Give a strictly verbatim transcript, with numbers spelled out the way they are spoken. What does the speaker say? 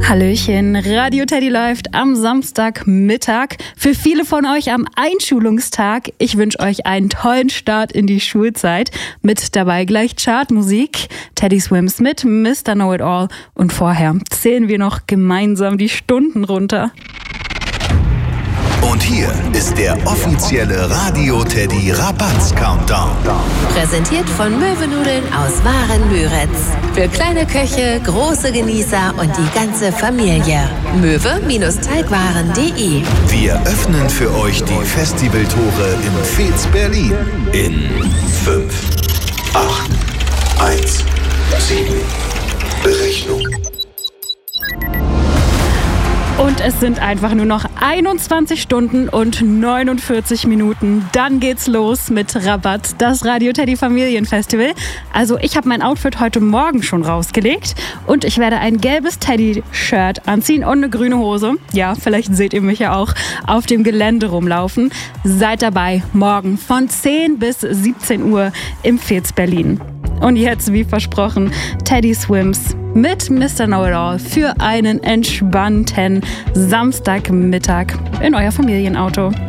Hallöchen, Radio Teddy läuft am Samstagmittag. Für viele von euch am Einschulungstag. Ich wünsche euch einen tollen Start in die Schulzeit. Mit dabei gleich Chartmusik, Teddy Swims mit Mister Know-It-All. Und vorher zählen wir noch gemeinsam die Stunden runter. Und hier ist der offizielle Radio Teddy Rabatz Countdown. Präsentiert von Möwenudeln aus Waren-Müritz. Für kleine Köche, große Genießer und die ganze Familie. möwe-teigwaren punkt de. Wir öffnen für euch die Festivaltore in Fez, Berlin. In fünf, acht, eins, sieben. Berechnung. Und es sind einfach nur noch einundzwanzig Stunden und neunundvierzig Minuten. Dann geht's los mit Rabatt, das Radio Teddy Familienfestival. Also ich habe mein Outfit heute Morgen schon rausgelegt und ich werde ein gelbes Teddy-Shirt anziehen und eine grüne Hose. Ja, vielleicht seht ihr mich ja auch auf dem Gelände rumlaufen. Seid dabei, morgen von zehn bis siebzehn Uhr im Fez Berlin. Und jetzt, wie versprochen, Teddy Swims mit Mister Know-It-All für einen entspannten Samstagmittag in euer Familienauto.